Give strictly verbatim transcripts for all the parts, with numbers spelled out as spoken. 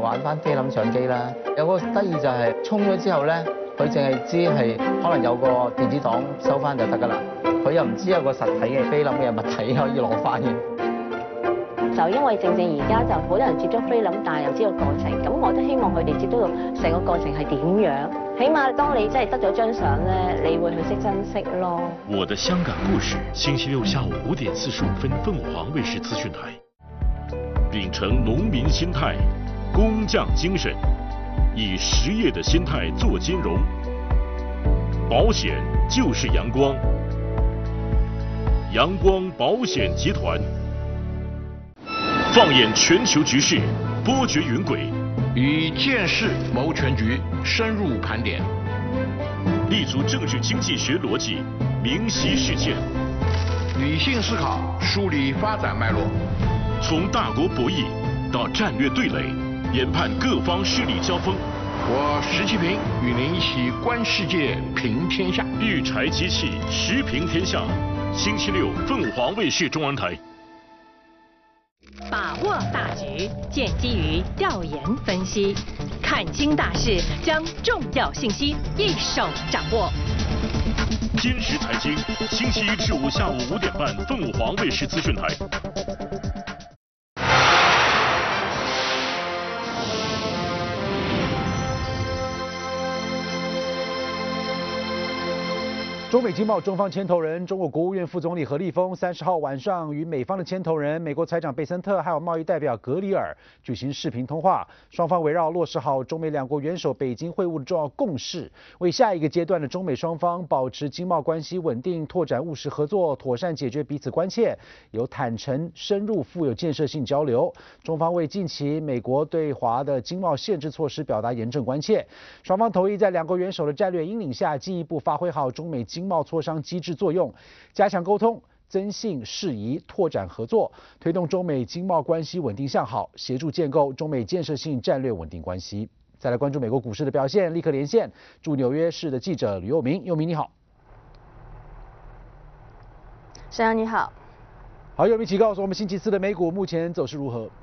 玩翻菲林相機啦。有個得意就係沖咗之後咧，佢淨係知係可能有個電子檔收翻就得㗎啦，佢又唔知有個實體嘅菲林嘅物體可以攞翻嘅。 就因為正正而家就好多人接觸菲林，但係又知道過程，咁我都希望佢哋接觸到成個過程係點樣。起碼當你真係得咗張相咧，你會去識珍惜咯。 我的香港故事，星期六下午五點四十五分，鳳凰衛視資訊台。秉承農民心態，工匠精神，以實業的心態做金融。保險就是陽光，陽光保險集團。放眼全球局勢，波谲雲軌， 以見識謀全局，深入盤點， 立足政治經濟學邏輯，明晰事件， 理性思考，梳理發展脈絡， 從大國博弈到戰略對壘，研判各方勢力交鋒。 我石其平與您一起觀世界，評天下。 育柴機器，時評天下。星期六，鳳凰衛視中文台。 把握大局，建基於調研分析，看清大勢，將重要信息一手掌握。 金石財經，星期一至五下午五點半，鳳凰衛視資訊台。 中美经贸中方牵头人中国国务院副总理何立峰三十号晚上与美方的牵头人美国财长贝森特还有贸易代表格里尔举行视频通话，双方围绕落实好中美两国元首北京会晤的重要共识，为下一个阶段的中美双方保持经贸关系稳定、拓展务实合作、妥善解决彼此关切，有坦诚、深入、富有建设性交流。中方为近期美国对华的经贸限制措施表达严正关切，双方同意在两国元首的战略引领下，进一步发挥好中美经贸磋商机制作用，加强沟通，增信事宜，拓展合作，推动中美经贸关系稳定向好，协助建构中美建设性战略稳定关系。再来关注美国股市的表现，立刻连线驻纽约市的记者吕佑明。佑明你好。 沈阳你好。 好，佑明，请告诉我们星期四的美股目前走势如何？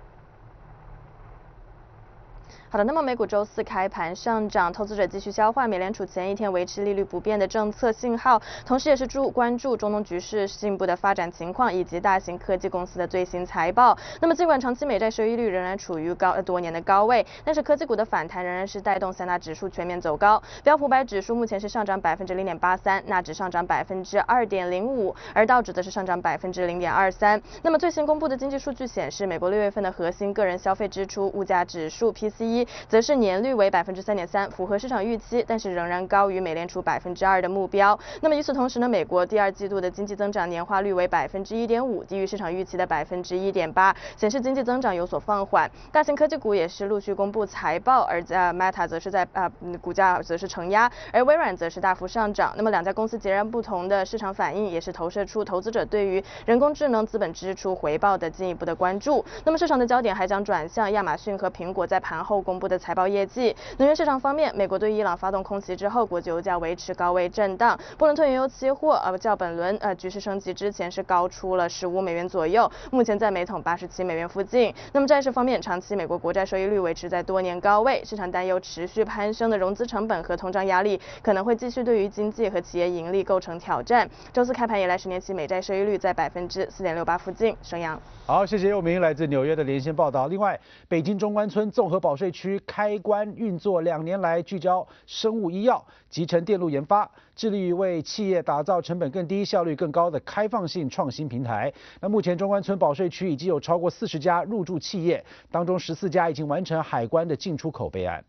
好的，那么美股周四开盘上涨，投资者继续消化美联储前一天维持利率不变的政策信号，同时也是注关注中东局势进一步的发展情况以及大型科技公司的最新财报。那么尽管长期美债收益率仍然处于高多年的高位，但是科技股的反弹仍然是带动三大指数全面走高。标普百指数目前是上涨百分之零点八三，纳指上涨百分之二点零五，而道指则是上涨百分之零点二三。那么最新公布的经济数据显示，美国六月份的核心个人消费支出物价指数 P C E。则是年率为百分之三点三，符合市场预期，但是仍然高于美联储百分之二的目标。那么与此同时呢，美国第二季度的经济增长年化率为百分之一点五，低于市场预期的百分之一点八，显示经济增长有所放缓。大型科技股也是陆续公布财报，而呃 Meta 则是在呃股价则是承压，而微软则是大幅上涨。那么两家公司截然不同的市场反应，也是投射出投资者对于人工智能资本支出回报的进一步的关注。那么市场的焦点还将转向亚马逊和苹果在盘后公布的财报业绩。能源市场方面，美国对伊朗发动空袭之后，国际油价维持高位震荡，布伦特原油期货呃较本轮呃局势升级之前是高出了十五美元左右，目前在每桶八十七美元附近。那么债市方面，长期美国国债收益率维持在多年高位，市场担忧持续攀升的融资成本和通胀压力可能会继续对于经济和企业盈利构成挑战。周四开盘以来，十年期美债收益率在百分之四点六八附近。沈阳。 好，谢谢佑明来自纽约的连线报道。另外，北京中关村综合保税区开关运作两年来，聚焦生物医药、集成电路研发，致力于为企业打造成本更低、效率更高的开放性创新平台。那目前中关村保税区已经有超过四十家入驻企业，当中十四家已经完成海关的进出口备案。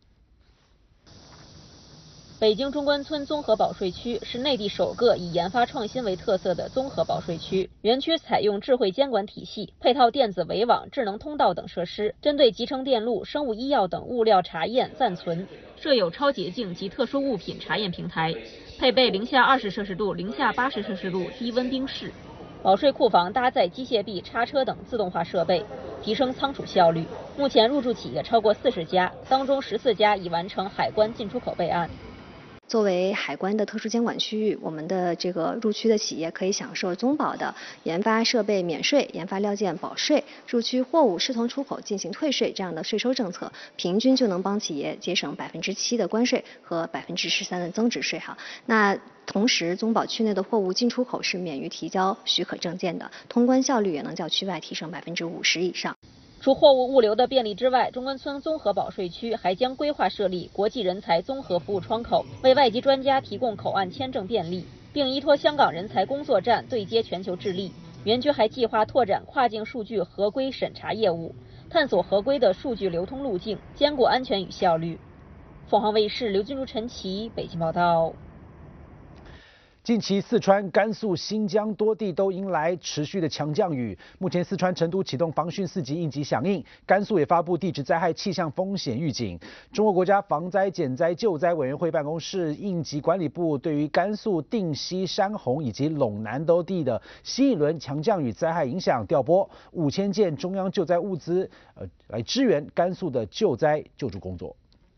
北京中关村综合保税区是内地首个以研发创新为特色的综合保税区。园区采用智慧监管体系，配套电子围网、智能通道等设施，针对集成电路、生物医药等物料查验暂存，设有超洁净及特殊物品查验平台，配备零下二十摄氏度、零下八十摄氏度低温冰室。保税库房搭载机械臂、叉车等自动化设备，提升仓储效率。目前入驻企业超过四十家，当中十四家已完成海关进出口备案。 作为海关的特殊监管区域，我们的这个入区的企业可以享受中保的研发设备免税、研发料件保税、入区货物视同出口进行退税这样的税收政策，平均就能帮企业节省百分之七的关税和百分之十三的增值税哈。那同时，中保区内的货物进出口是免于提交许可证件的，通关效率也能较区外提升百分之五十以上。 除货物物流的便利之外，中关村综合保税区还将规划设立国际人才综合服务窗口，为外籍专家提供口岸签证便利，并依托香港人才工作站对接全球智利。园区还计划拓展跨境数据合规审查业务，探索合规的数据流通路径，兼顾安全与效率。凤凰卫视刘君如、陈琦北京报道。 近期，四川、甘肃、新疆多地都迎来持续的强降雨。目前，四川成都启动防汛四级应急响应，甘肃也发布地质灾害气象风险预警。中国国家防灾减灾救灾委员会办公室应急管理部对于甘肃定西、山洪以及陇南多地的新一轮强降雨灾害影响调拨五千件中央救灾物资，呃，来支援甘肃的救灾救助工作。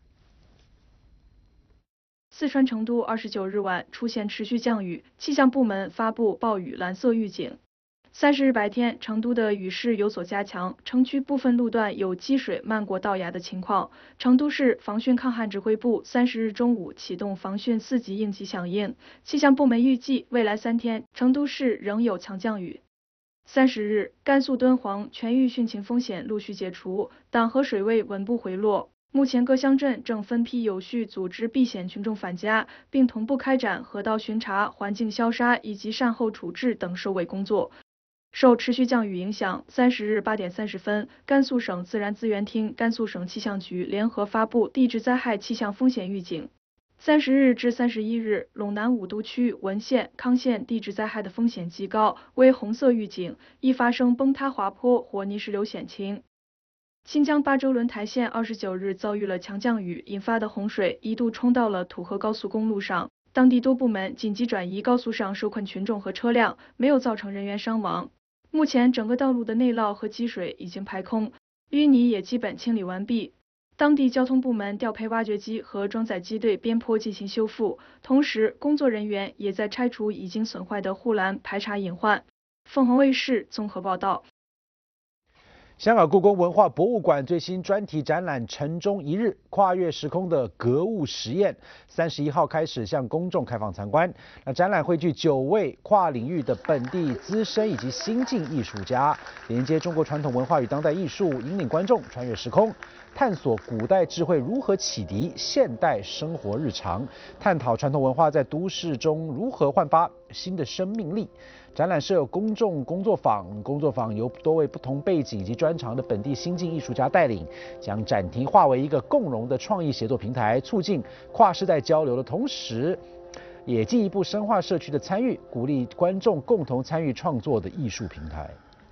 四川成都二十九日晚出现持续降雨，气象部门发布暴雨蓝色预警。三十日白天，成都的雨势有所加强，城区部分路段有积水漫过道崖的情况。成都市防汛抗旱指挥部三十日中午启动防汛四级应急响应，气象部门预计未来三天成都市仍有强降雨。三十日，甘肃敦煌全域汛情风险陆续解除，党河水位稳步回落。目前各乡镇正分批有序组织避险群众返家，并同步开展河道巡查、环境消杀以及善后处置等收尾工作。受持续降雨影响，三十日八点三十分，甘肃省自然资源厅、甘肃省气象局联合发布地质灾害气象风险预警。三十日至三十一日，陇南五都区、文县、康县地质灾害的风险极高，为红色预警，易发生崩塌滑坡或泥石流险情。新疆巴州轮台县二十九日遭遇了强降雨引发的洪水，一度冲到了土河高速公路上，当地多部门紧急转移高速上受困群众和车辆，没有造成人员伤亡。目前整个道路的内涝和积水已经排空，淤泥也基本清理完毕。当地交通部门调配挖掘机和装载机对边坡进行修复，同时工作人员也在拆除已经损坏的护栏，排查隐患。凤凰卫视综合报道。 香港故宫文化博物馆最新专题展览《城中一日》，跨越时空的格物实验，三十一号开始向公众开放参观。那展览汇聚九位跨领域的本地资深以及新晋艺术家，连接中国传统文化与当代艺术，引领观众穿越时空，探索古代智慧如何启迪现代生活日常，探讨传统文化在都市中如何焕发新的生命力。展览设有公众工作坊，工作坊由多位不同背景以及专长的本地新晋艺术家带领，将展厅化为一个共融的创意协作平台，促进跨世代交流的同时，也进一步深化社区的参与，鼓励观众共同参与创作的艺术平台。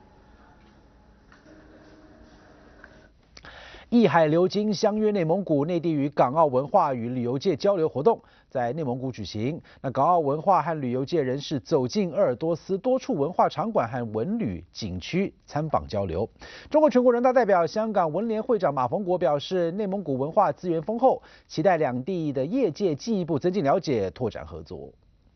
艺海流经相约内蒙古，内地与港澳文化与旅游界交流活动在内蒙古举行。那港澳文化和旅游界人士走进鄂尔多斯多处文化场馆和文旅景区参访交流。中国全国人大代表、香港文联会长马逢国表示，内蒙古文化资源丰厚，期待两地的业界进一步增进了解，拓展合作。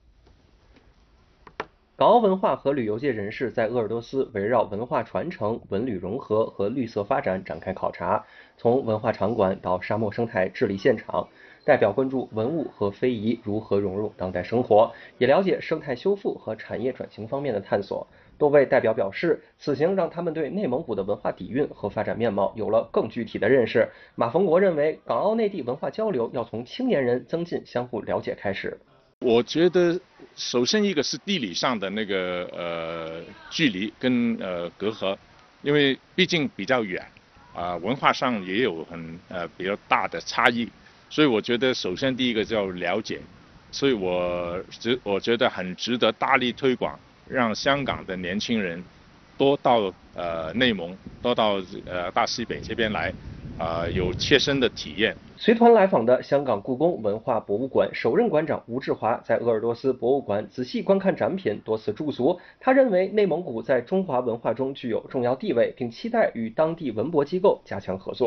港澳文化和旅游界人士在鄂尔多斯围绕文化传承、文旅融合和绿色发展展开考察，从文化场馆到沙漠生态治理现场，代表关注文物和非遗如何融入当代生活，也了解生态修复和产业转型方面的探索。多位代表表示，此行让他们对内蒙古的文化底蕴和发展面貌有了更具体的认识。马逢国认为，港澳内地文化交流要从青年人增进相互了解开始。 我觉得首先一个是地理上的那个呃距离跟呃隔阂，因为毕竟比较远啊、呃，文化上也有很呃比较大的差异，所以我觉得首先第一个叫了解，所以我值我觉得很值得大力推广，让香港的年轻人多到呃内蒙，多到呃大西北这边来，啊、呃、有切身的体验。 随团来访的香港故宫文化博物馆首任馆长吴志华在鄂尔多斯博物馆仔细观看展品，多次驻足。他认为内蒙古在中华文化中具有重要地位，并期待与当地文博机构加强合作。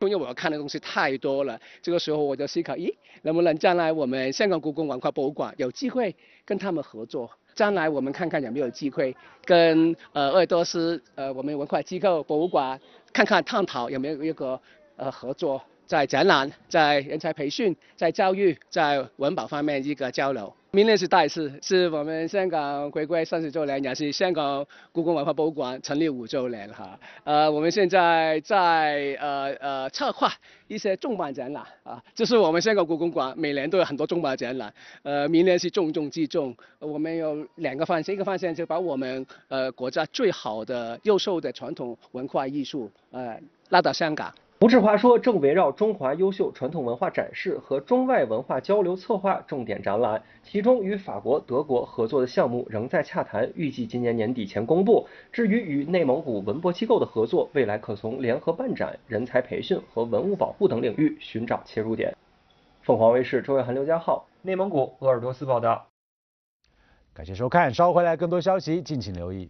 因为我看的东西太多了，这个时候我就思考，咦，能不能将来我们香港故宫文化博物馆有机会跟他们合作？将来我们看看有没有机会跟呃鄂尔多斯呃我们文化机构博物馆看看探讨有没有一个呃合作，在展览、在人才培训、在教育、在文保方面一个交流。明年是大事，是我们香港回归三十周年，也是香港故宫文化博物馆成立五周年哈。呃，我们现在在呃呃策划一些重磅展览啊，就是我们香港故宫馆每年都有很多重磅展览。呃，明年是重中之重，我们有两个方向，一个方向就把我们呃国家最好的、优秀的传统文化艺术呃拉到香港。 吴志华说，正围绕中华优秀传统文化展示和中外文化交流策划重点展览，其中与法国、德国合作的项目仍在洽谈，预计今年年底前公布。至于与内蒙古文博机构的合作，未来可从联合办展、人才培训和文物保护等领域寻找切入点。凤凰卫视周跃涵、刘家浩，内蒙古鄂尔多斯报道。 感谢收看，稍后回来更多消息，敬请留意。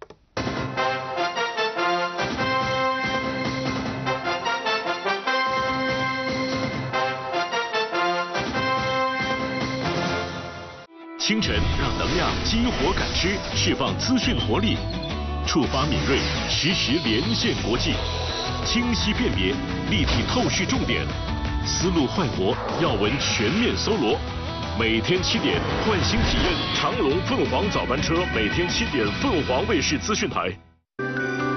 清晨让能量激活感知，释放资讯活力，触发敏锐，实时连线国际，清晰辨别，立体透视重点，思路焕活，要闻全面搜罗。每天七点，唤醒体验长龙凤凰早班车，每天七点，凤凰卫视资讯台。